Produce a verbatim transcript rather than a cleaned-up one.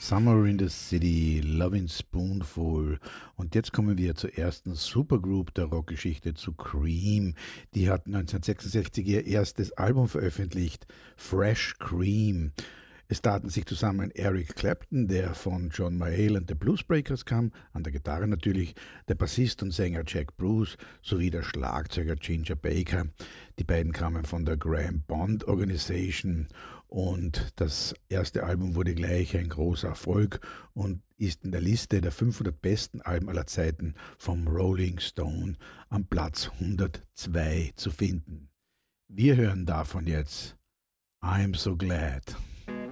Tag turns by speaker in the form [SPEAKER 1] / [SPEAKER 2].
[SPEAKER 1] Summer in the City, Lovin' Spoonful. Und jetzt kommen wir zur ersten Supergroup der Rockgeschichte, zu Cream. Die hat neunzehnhundertsechsundsechzig ihr erstes Album veröffentlicht, Fresh Cream. Es taten sich zusammen Eric Clapton, der von John Mayall and the Bluesbreakers kam, an der Gitarre natürlich, der Bassist und Sänger Jack Bruce sowie der Schlagzeuger Ginger Baker. Die beiden kamen von der Graham Bond Organisation und das erste Album wurde gleich ein großer Erfolg und ist in der Liste der fünfhundert besten Alben aller Zeiten vom Rolling Stone am Platz hundertzwei zu finden. Wir hören davon jetzt I'm So Glad.